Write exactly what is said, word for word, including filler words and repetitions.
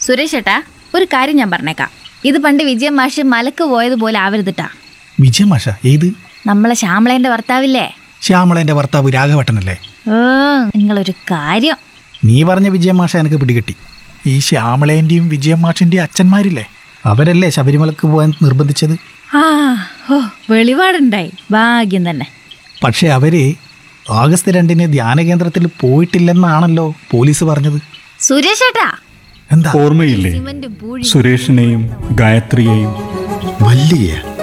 സുരേഷ് ഏട്ടാ, ഒരു കാര്യം ഞാൻ പറഞ്ഞേക്കാം. ഇത് പണ്ട് വിജയൻ മാഷ് മലക്ക് പോയതുപോലെ ആവരുതിട്ടാ. വിജയ മാഷ? ഏത്? നമ്മളെ ശ്യാമളേന്റെ ഭർത്താവില്ലേ? ശ്യാമളന്റെ ഭർത്താവ് രാഘവട്ടനല്ലേ? ഓ, നിങ്ങളൊരു കാര്യം. നീ പറഞ്ഞ വിജയ മാഷ എനിക്ക് പിടികിട്ടി. ഈ ശ്യാമളേന്റെയും വിജയ മാഷിന്റെയും അച്ഛന്മാരില്ലേ, അവരല്ലേ ശബരിമലക്ക് പോകാൻ നിർബന്ധിച്ചത്? ആ, ഓ, വെളിപാടുണ്ടായി. ഭാഗ്യം തന്നെ. പക്ഷെ അവര് ആഗസ്റ്റ് രണ്ടിന് ധ്യാന കേന്ദ്രത്തിൽ പോയിട്ടില്ലെന്നാണല്ലോ പോലീസ് പറഞ്ഞത്. സുരേഷ് ഏട്ടാ, എന്താ ഓർമ്മയില്ലേ സുരേഷിനെയും ഗായത്രിയെയും? വല്യ